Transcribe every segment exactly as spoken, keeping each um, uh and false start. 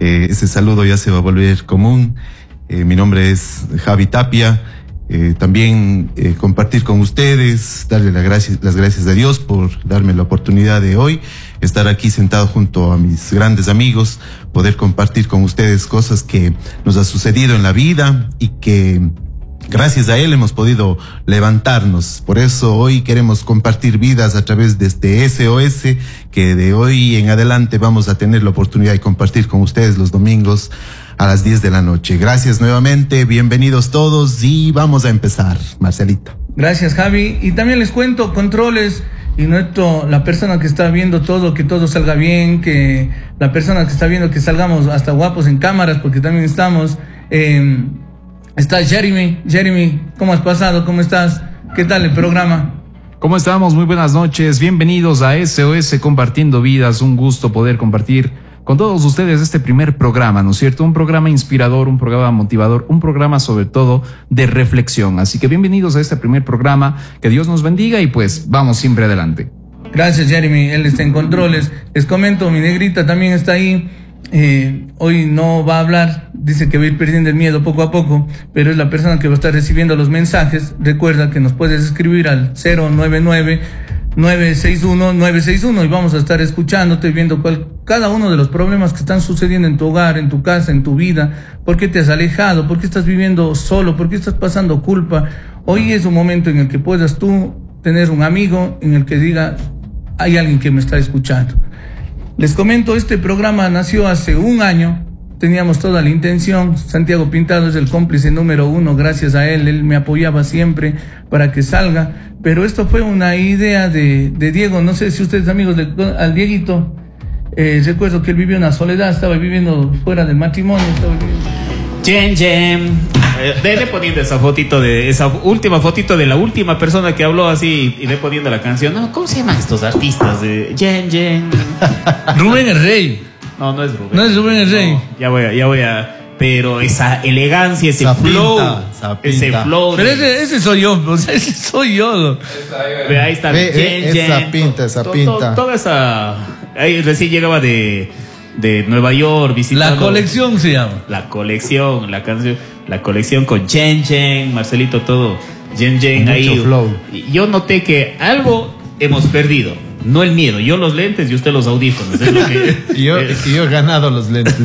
Eh, ese saludo ya se va a volver común. Eh, mi nombre es Javi Tapia. Eh, también eh, compartir con ustedes, darle las gracias, las gracias a Dios por darme la oportunidad de hoy estar aquí sentado junto a mis grandes amigos, poder compartir con ustedes cosas que nos ha sucedido en la vida y que gracias a él hemos podido levantarnos. Por eso hoy queremos compartir vidas a través de este S O S, que de hoy en adelante vamos a tener la oportunidad de compartir con ustedes los domingos a las diez de la noche. Gracias nuevamente, bienvenidos todos y vamos a empezar. Marcelito. Gracias, Javi. Y también les cuento, controles, y nuestro, la persona que está viendo todo, que todo salga bien, que la persona que está viendo que salgamos hasta guapos en cámaras, porque también estamos... Eh, Está Jeremy. Jeremy, ¿cómo has pasado? ¿Cómo estás? ¿Qué tal el programa? ¿Cómo estamos? Muy buenas noches. Bienvenidos a S O S Compartiendo Vidas. Un gusto poder compartir con todos ustedes este primer programa, ¿no es cierto? Un programa inspirador, un programa motivador, un programa sobre todo de reflexión. Así que bienvenidos a este primer programa. Que Dios nos bendiga y pues vamos siempre adelante. Gracias, Jeremy. Él está en controles. Les comento, mi negrita también está ahí. Eh, hoy no va a hablar, dice que va a ir perdiendo el miedo poco a poco, pero es la persona que va a estar recibiendo los mensajes. Recuerda que nos puedes escribir al cero nueve nueve, nueve seis uno, nueve seis uno y vamos a estar escuchándote, viendo cuál, cada uno de los problemas que están sucediendo en tu hogar, en tu casa, en tu vida. ¿Por qué te has alejado? ¿Por qué estás viviendo solo? ¿Por qué estás pasando culpa? Hoy es un momento en el que puedas tú tener un amigo en el que diga, hay alguien que me está escuchando. Les comento, este programa nació hace un año, teníamos toda la intención. Santiago Pintado es el cómplice número uno, gracias a él, él me apoyaba siempre para que salga, pero esto fue una idea de, de Diego. No sé si ustedes, amigos, de, al Dieguito, eh, recuerdo que él vivió una soledad, estaba viviendo fuera del matrimonio, estaba viviendo... Jen, Jen. Eh, ve poniendo esa fotito de esa última fotito de la última persona que habló así y ve poniendo la canción. No, ¿cómo se llaman estos artistas? De Jen, Jen. Rubén el Rey. No, no es Rubén. No es Rubén el Rey. No, ya voy a, ya voy a. Pero esa elegancia, ese esa flow, pinta, ese flow. Pero ese, ese soy yo, o sea, ese soy yo. Ve, ahí está. Ve, Jen, esa Jen, pinta, esa to, pinta. To, to, toda esa. Ahí recién llegaba de. de Nueva York visitando. La colección se llama. La colección, la canción, la colección con Jen Jen, Marcelito, todo. Jen Jen ahí. Flow. Yo noté que algo hemos perdido. No el miedo, yo los lentes y usted los audífonos. Es lo que, y, yo, es, y yo he ganado los lentes.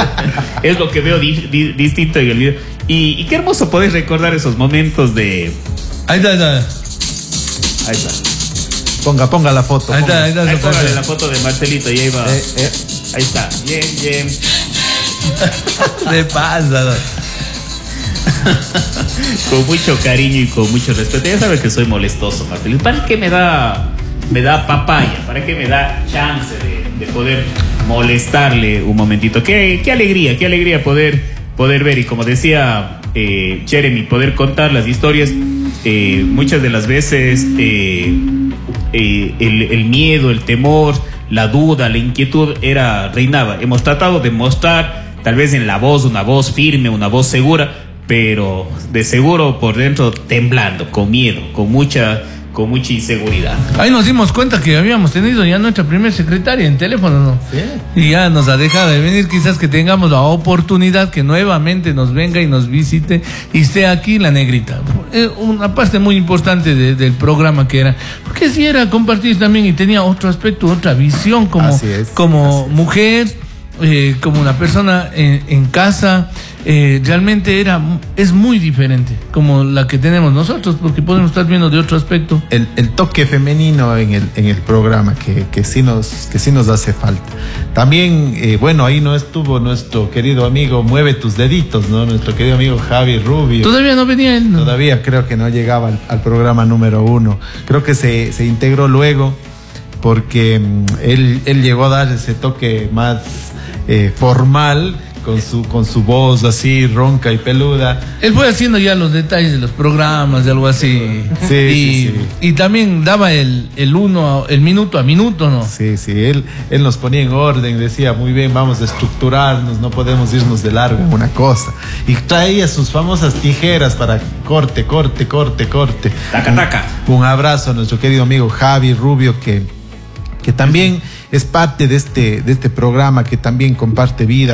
Es lo que veo di, di, distinto en el video. Y, y qué hermoso poder recordar esos momentos de. Ahí está, ahí está. Ahí está. Ponga, ponga la foto. Ahí está, ahí está. Ahí póngale la foto de Marcelito y ahí va. Eh, eh. Ahí está. Bien, bien. ¿Qué pasa? ¿No? Con mucho cariño y con mucho respeto. Ya sabes que soy molestoso, Marcelito. ¿Para qué me da, me da papaya? ¿Para qué me da chance de, de poder molestarle un momentito? Qué, qué alegría, qué alegría poder, poder ver. Y como decía eh, Jeremy, poder contar las historias. Eh, muchas de las veces eh, eh, el, el miedo, el temor, la duda, la inquietud era reinaba. Hemos tratado de mostrar tal vez en la voz una voz firme, una voz segura, pero de seguro por dentro temblando, con miedo, con mucha con mucha inseguridad. Ahí nos dimos cuenta que habíamos tenido ya nuestra primer secretaria en teléfono, ¿no? Sí. Y ya nos ha dejado de venir. Quizás que tengamos la oportunidad que nuevamente nos venga y nos visite y esté aquí la negrita. Eh, una parte muy importante de, del programa que era, porque si era compartir también y tenía otro aspecto, otra visión como, así es, como así es. mujer, eh, como una persona en, en casa. Eh, realmente era es muy diferente como la que tenemos nosotros, porque podemos estar viendo de otro aspecto el, el toque femenino en el, en el programa que, que, sí nos, que sí nos hace falta. También, eh, bueno, ahí no estuvo nuestro querido amigo Mueve Tus Deditos, ¿no? Nuestro querido amigo Javi Rubio. Todavía no venía él, ¿no? Todavía creo que no llegaba al, al programa número uno. Creo que se, se integró luego porque mm, él, él llegó a dar ese toque más eh, formal, con su con su voz así ronca y peluda. Él fue haciendo ya los detalles de los programas, de algo así. Sí, y, sí, sí. Y también daba el, el uno, el minuto a minuto, ¿no? Sí, sí, él, él nos ponía en orden, decía, muy bien, vamos a estructurarnos, no podemos irnos de largo en una cosa. Y traía sus famosas tijeras para corte, corte, corte, corte. Taca, taca. Un, un abrazo a nuestro querido amigo Javi Rubio, que, que también es parte de este, de este programa, que también comparte vida.